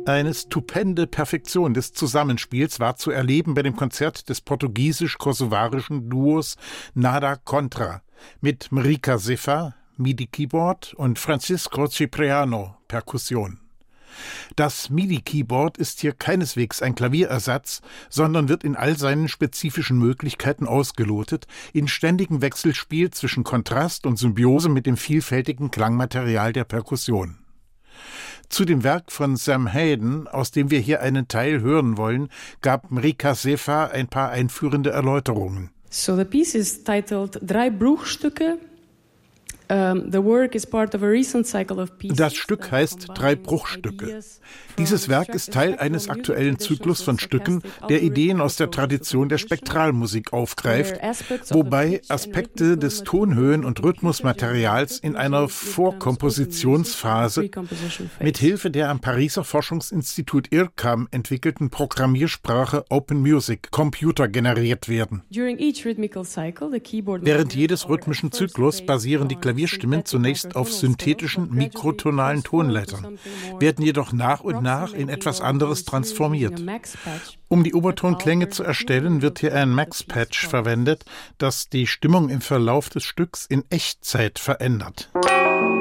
Eine stupende Perfektion des Zusammenspiels war zu erleben bei dem Konzert des portugiesisch-kosovarischen Duos Nada Contra mit Mrika Sefa, MIDI-Keyboard und Francisco Cipriano, Perkussion. Das MIDI-Keyboard ist hier keineswegs ein Klavierersatz, sondern wird in all seinen spezifischen Möglichkeiten ausgelotet, in ständigem Wechselspiel zwischen Kontrast und Symbiose mit dem vielfältigen Klangmaterial der Perkussion. Zu dem Werk von Sam Hayden, aus dem wir hier einen Teil hören wollen, gab Mrika Sefa ein paar einführende Erläuterungen. So the piece is titled Drei Bruchstücke. Das Stück heißt Drei Bruchstücke. Dieses Werk ist Teil eines aktuellen Zyklus von Stücken, der Ideen aus der Tradition der Spektralmusik aufgreift, wobei Aspekte des Tonhöhen- und Rhythmusmaterials in einer Vorkompositionsphase mit Hilfe der am Pariser Forschungsinstitut IRCAM entwickelten Programmiersprache Open Music computergeneriert werden. Während jedes rhythmischen Zyklus basieren die Klavierstimmen zunächst auf synthetischen mikrotonalen Tonleitern, werden jedoch nach und nach in etwas anderes transformiert. Um die Obertonklänge zu erstellen, wird hier ein Max-Patch verwendet, das die Stimmung im Verlauf des Stücks in Echtzeit verändert.